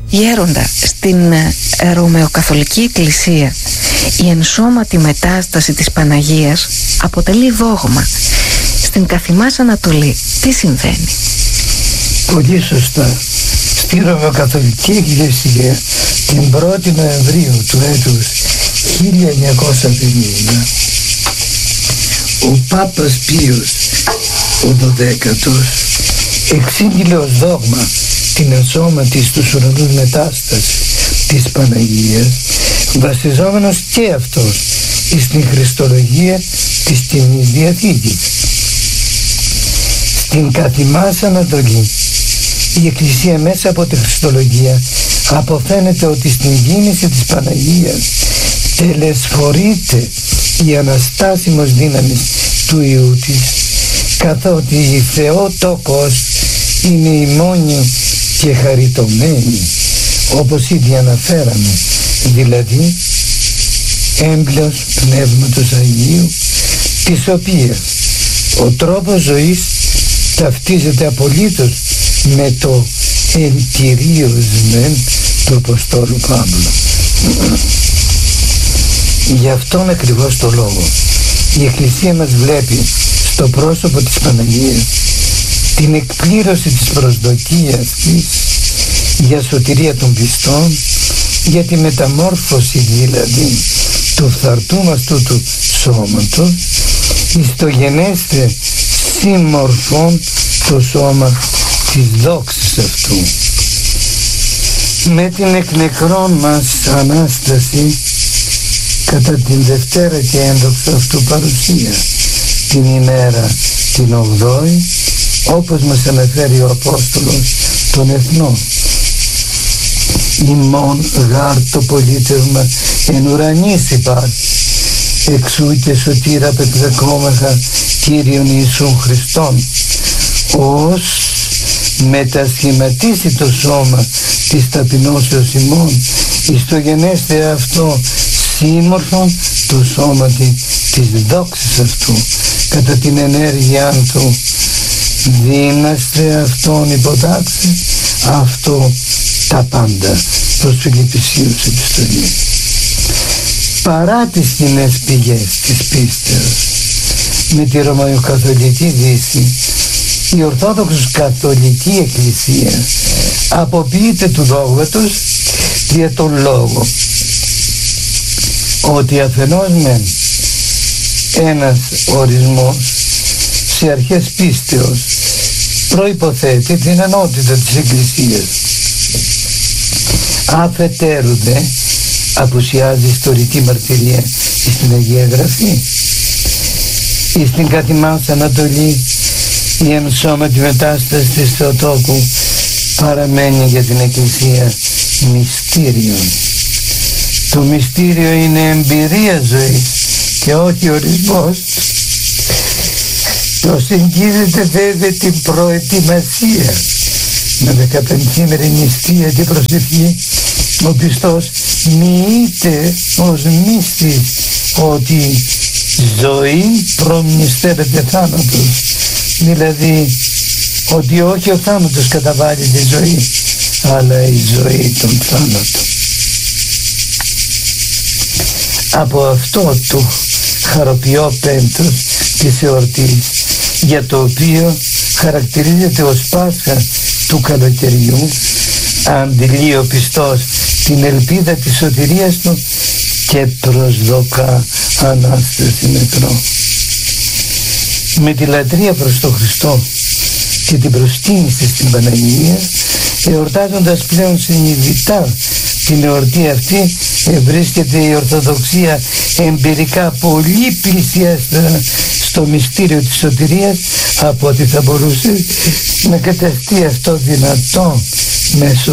Γέροντα, στην Ρωμαιοκαθολική Εκκλησία η ενσώματη μετάσταση της Παναγίας αποτελεί δόγμα. Στην καθημάς Ανατολή τι συμβαίνει? Πολύ σωστά. Στη Ρωμαιοκαθολική Εκκλησία την 1η Νοεμβρίου του έτους 1950 ο Πάπας Πίος ο 12ος εξήγηλε ως δόγμα την ενσώματη στους ουρανούς μετάσταση της Παναγίας, βασιζόμενος και αυτός στην Χριστολογία της Καινής Διαθήκης. Στην καθημάς Ανατολή η Εκκλησία μέσα από τη Χριστολογία αποφαίνεται ότι στην κίνηση της Παναγίας τελεσφορείται η αναστάσιμος δύναμης του Υιού της, καθότι η Θεότοκος είναι η μόνη και χαριτωμένη, όπως ήδη αναφέραμε, δηλαδή έμπλος Πνεύματος Αγίου, της οποίας ο τρόπος ζωής ταυτίζεται απολύτως με το εν κυρίως μεν του Αποστόλου Παύλου. Γι' αυτόν ακριβώς το λόγο η Εκκλησία μας βλέπει στο πρόσωπο της Παναγίας την εκπλήρωση της προσδοκίας της για σωτηρία των πιστών, για τη μεταμόρφωση δηλαδή του φθαρτού μας του σώματος εις το γενέστε σύμμορφον το σώμα της δόξης αυτού. Με την εκ νεκρών μας Ανάσταση κατά την Δευτέρα και ένδοξο αυτού παρουσία την ημέρα την 8η, όπως μας αναφέρει ο Απόστολος των Εθνών. Ημών γάρ το πολίτευμα εν ουρανής υπάρχει, εξού και σωτήρα πεπλεκόμεθα Κύριον Ιησούν Χριστόν, ως μετασχηματίσει το σώμα της ταπεινώσεως ημών εις το γενέστε αυτό σύμμορφον το σώμα της δόξης αυτού, κατά την ενέργειά του δύναστε αυτόν υποτάξει αυτό τα πάντα, προς Φιλιππισίους επιστολή. Παρά τις κοινές πηγές της πίστεως με τη Ρωμαιοκαθολική Δύση, η Ορθόδοξος Καθολική Εκκλησία αποποιείται του δόγματος για τον λόγο ότι αφενός μεν ένας ορισμός σε αρχές πίστεως προϋποθέτει την ενότητα της Εκκλησίας, αφετέρου δε απουσιάζει ιστορική μαρτυρία στην Αγία Γραφή. Στην καθημάς Ανατολή η ενσώματη μετάσταση της Θεοτόκου παραμένει για την Εκκλησία μυστήριον. Το μυστήριο είναι εμπειρία ζωής και όχι ορισμός. Προσεγγίζεται βέβαια την προετοιμασία με 15ημερη νηστεία και προσευχή. Ο πιστός μοιείται ως μύστης ότι ζωή προμνηστεύεται θάνατος, δηλαδή ότι όχι ο θάνατος καταβάλει τη ζωή, αλλά η ζωή τον θάνατο. Από αυτό το χαροποιό πέμπτος της εορτής, για το οποίο χαρακτηρίζεται ως Πάσχα του καλοκαιριού, αντιλεί ο πιστός την ελπίδα της σωτηρίας του και προσδοκά Ανάσταση νεκρών. Με τη λατρεία προς τον Χριστό και την προσκύνηση στην Παναγία, εορτάζοντας πλέον συνειδητά την εορτή αυτή, βρίσκεται η Ορθοδοξία εμπειρικά πολύ πλησιάστερα στο μυστήριο της σωτηρίας από ότι θα μπορούσε να καταστεί αυτό δυνατό μέσω